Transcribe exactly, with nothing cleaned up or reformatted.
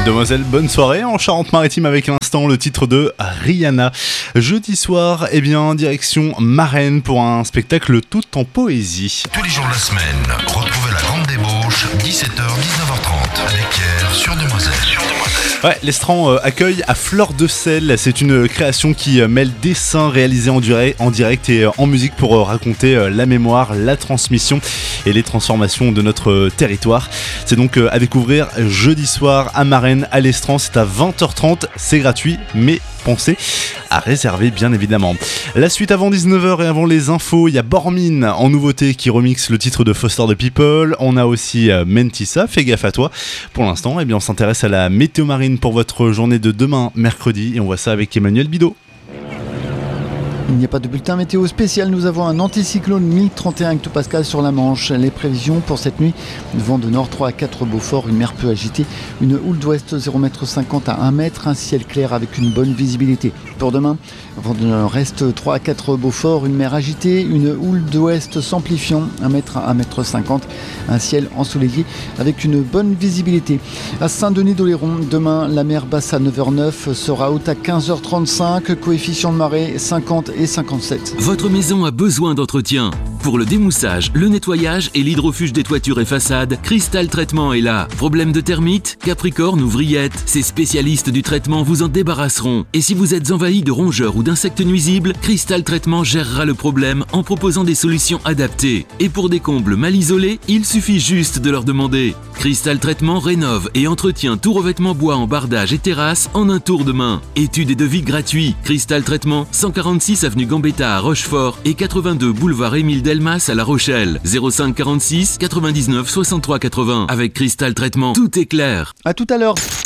Demoiselles, bonne soirée en Charente-Maritime avec l'instant le titre de Rihanna. Jeudi soir, eh bien, direction Marennes pour un spectacle tout en poésie. Tous les jours de la semaine, retrouvez la Grande Débauche, dix-sept heures dix-neuf heures trente, avec Pierre sur Demoiselles. Sur Demoiselles. Ouais, l'Estran euh, accueille à Fleur de Sel. C'est une création qui euh, mêle dessin réalisé en, durée, en direct et euh, en musique pour euh, raconter euh, la mémoire, la transmission et les transformations de notre euh, territoire. C'est donc euh, à découvrir jeudi soir à Marennes, à l'Estran. C'est à vingt heures trente, c'est gratuit, mais pensez à réserver bien évidemment. La suite avant dix-neuf heures et avant les infos, il y a Bormin en nouveauté qui remixe le titre de Foster the People. On a aussi euh, Mentissa, fais gaffe à toi. Pour l'instant, eh bien, on s'intéresse à la météo marine pour votre journée de demain mercredi et on voit ça avec Emmanuel Bidot. Il n'y a pas de bulletin météo spécial, nous avons un anticyclone mille trente et un hectopascales sur la Manche. Les prévisions pour cette nuit, vent de nord trois à quatre Beaufort, une mer peu agitée, une houle d'ouest zéro virgule cinquante mètres à un mètre, un ciel clair avec une bonne visibilité. Pour demain, vent de nord-est trois à quatre Beaufort, une mer agitée, une houle d'ouest s'amplifiant, un mètre à un mètre cinquante, un ciel ensoleillé avec une bonne visibilité. À Saint-Denis-d'Oléron, demain, la mer basse à neuf heures neuf sera haute à quinze heures trente-cinq, coefficient de marée cinquante et cinquante-sept. Votre maison a besoin d'entretien. Pour le démoussage, le nettoyage et l'hydrofuge des toitures et façades, Cristal Traitement est là. Problème de termites, capricorne ou vrillettes, ces spécialistes du traitement vous en débarrasseront. Et si vous êtes envahi de rongeurs ou d'insectes nuisibles, Cristal Traitement gérera le problème en proposant des solutions adaptées. Et pour des combles mal isolés, il suffit juste de leur demander. Cristal Traitement rénove et entretient tout revêtement bois en bardage et terrasse en un tour de main. Études et devis gratuits. Cristal Traitement, cent quarante-six avenue Gambetta à Rochefort et quatre-vingt-deux boulevard Émile Delmas à La Rochelle. zéro cinq quarante-six quatre-vingt-dix-neuf soixante-trois quatre-vingts. Avec Cristal Traitement, tout est clair. À tout à l'heure.